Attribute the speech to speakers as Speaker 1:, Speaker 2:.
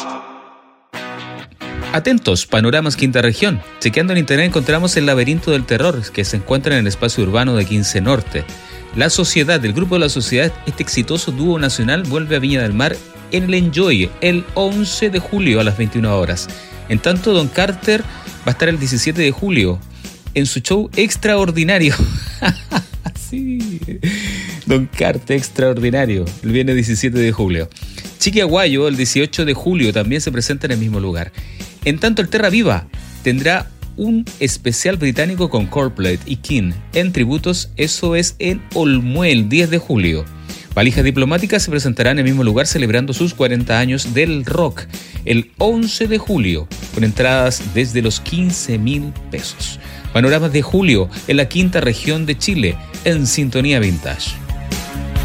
Speaker 1: Atentos, Panoramas Quinta Región. Chequeando en internet encontramos el Laberinto del Terror, que se encuentra en el espacio urbano de 15 Norte. La Sociedad, el grupo de La Sociedad, este exitoso dúo nacional, vuelve a Viña del Mar en el Enjoy el 11 de julio a las 21 horas. En tanto, Don Carter va a estar el 17 de julio en su show Extraordinario. Sí, Don Carter Extraordinario, el viernes 17 de julio. Chiqui Aguayo, el 18 de julio, también se presenta en el mismo lugar. En tanto, el Terra Viva tendrá un especial británico con Coldplay y King en tributos, eso es en Olmué, el 10 de julio. Valijas Diplomáticas se presentará en el mismo lugar celebrando sus 40 años del rock el 11 de julio, con entradas desde los 15.000 pesos. Panoramas de julio en la Quinta Región de Chile, en Sintonía Vintage.